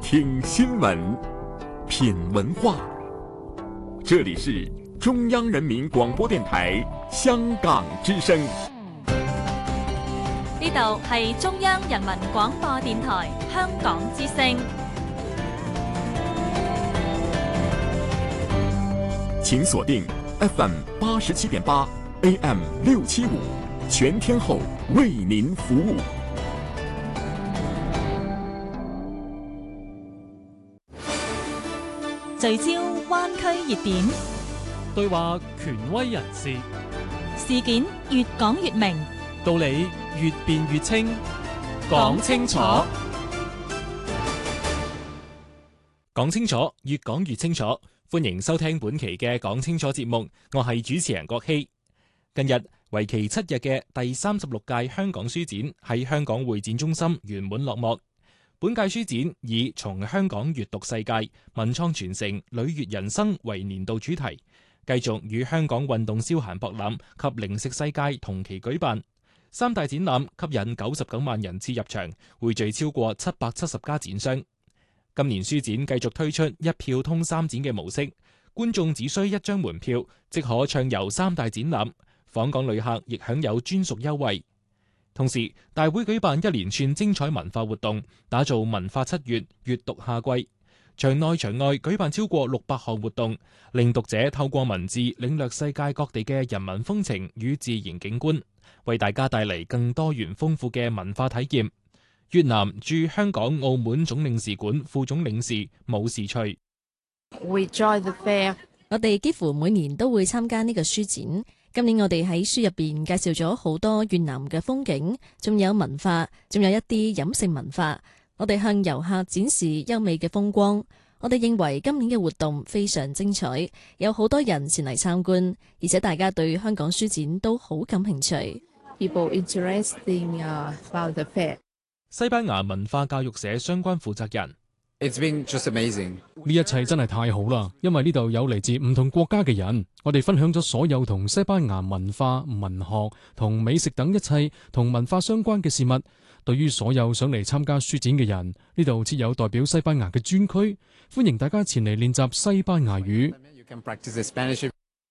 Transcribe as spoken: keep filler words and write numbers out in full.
听新闻，品文化。这里是中央人民广播電台香港之聲。 呢度係中央人民廣播電台香港之聲。 請鎖定 F M 八十七點八 A M 六七五，全天候為您服務。 聚焦灣區熱點， 對話權威人士， 事件越講越明， 道理越辯越清，講清楚，講清楚，越講越清楚。歡迎收聽本期嘅講清楚節目，我係主持人郭希。近日為期七日嘅第三十六屆香港書展喺香港會展中心圓滿落幕。本屆書展以從香港閱讀世界、文創傳承、旅悅人生為年度主題，繼續與香港運動消閒博覽及零食世界同期舉辦。三大展覽吸引九十九萬人次入場，匯聚超過七百七十家展商。今年書展繼續推出一票通三展嘅模式，觀眾只需一張門票即可暢遊三大展覽，訪港旅客亦享有專屬優惠。同時，大會舉辦一連串精彩文化活動，打造文化七月閱讀夏季。場內場外舉辦超過六百項活動，令讀者透過文字領略世界各地嘅人文風情與自然景觀，為大家帶嚟更多元豐富嘅文化體驗。越南駐香港澳門總領事館副總領事武士翠， We join the fair. 我哋幾乎每年都會參加呢個書展。今年我哋喺書入邊介紹咗好多越南嘅風景，仲有文化，仲有一啲飲食文化。我哋向遊客展示優美嘅風光。我哋認為今年嘅活動非常精彩，有好多人前嚟參觀，而且大家對香港書展都好感興趣。 People interesting about the fair. 西班牙文化教育社相關負責人。 It's been just amazing. 呢一切真係太好啦，因為呢度有嚟自唔同國家嘅人，我哋分享咗所有同西班牙文化、文學同美食等一切同文化相關嘅事物。對於所有想嚟參加書展嘅人，呢度設有代表西班牙嘅專區，歡迎大家前嚟練習西班牙語。